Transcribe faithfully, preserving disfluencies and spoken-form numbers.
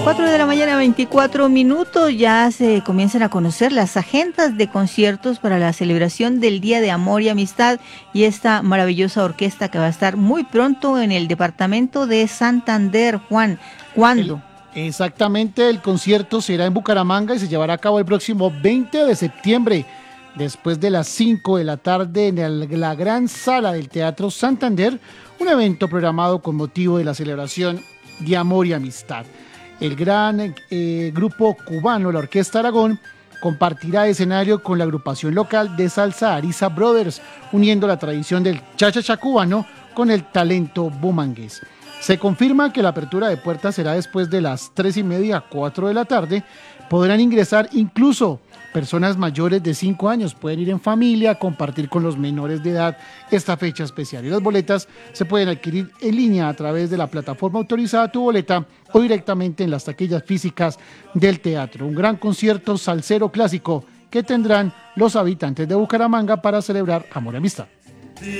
cuatro de la mañana, veinticuatro minutos, ya se comienzan a conocer las agendas de conciertos para la celebración del Día de Amor y Amistad y esta maravillosa orquesta que va a estar muy pronto en el departamento de Santander. Juan, ¿cuándo? El, exactamente, el concierto será en Bucaramanga y se llevará a cabo el próximo veinte de septiembre, después de las cinco de la tarde en el, la gran sala del Teatro Santander, un evento programado con motivo de la celebración de Amor y Amistad. El gran eh, grupo cubano, la Orquesta Aragón, compartirá escenario con la agrupación local de salsa Ariza Brothers, uniendo la tradición del cha-cha-cha cubano con el talento bumangués. Se confirma que la apertura de puertas será después de las tres y media a cuatro de la tarde. Podrán ingresar incluso personas mayores de cinco años, pueden ir en familia, compartir con los menores de edad esta fecha especial. Y las boletas se pueden adquirir en línea a través de la plataforma autorizada Tu Boleta o directamente en las taquillas físicas del teatro. Un gran concierto salsero clásico que tendrán los habitantes de Bucaramanga para celebrar Amor y Amistad.